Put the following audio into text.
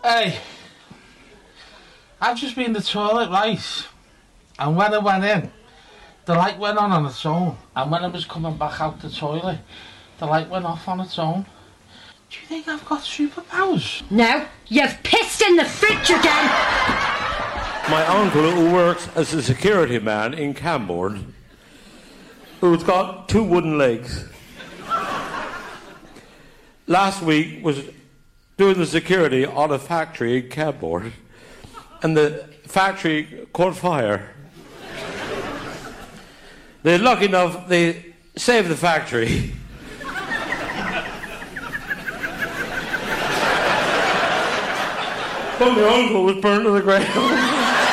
Hey, I've just been to the toilet, right? And when I went in, the light went on its own. And when I was coming back out the toilet, the light went off on its own. Do you think I've got superpowers? No, you've pissed in the fridge again! My uncle, who works as a security man in Cambourne, who's got 2 wooden legs, last week was doing the security on a factory in Cambourne, and the factory caught fire. They're lucky enough they saved the factory. But my uncle was burned to the ground.